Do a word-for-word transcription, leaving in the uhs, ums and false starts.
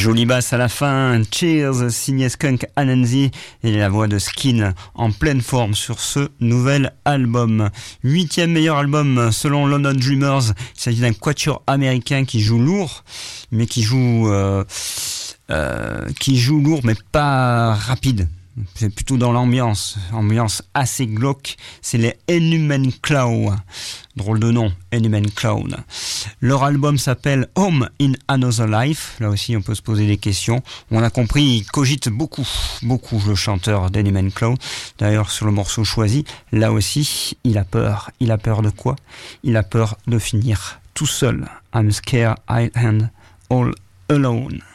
Jolie basse à la fin, Cheers, signé Skunk Anansi et la voix de Skin en pleine forme sur ce nouvel album. Huitième meilleur album selon London Dreamers. Il s'agit d'un quatuor américain qui joue lourd, mais qui joue euh, euh, qui joue lourd mais pas rapide. C'est plutôt dans l'ambiance, ambiance assez glauque. C'est les Inhuman Clown. Drôle de nom, Inhuman Clown. Leur album s'appelle Home in Another Life. Là aussi, on peut se poser des questions. On a compris, il cogite beaucoup, beaucoup le chanteur d'Inhuman Clown. D'ailleurs, sur le morceau choisi, là aussi, il a peur. Il a peur de quoi ? Il a peur de finir tout seul. I'm scared I am all alone.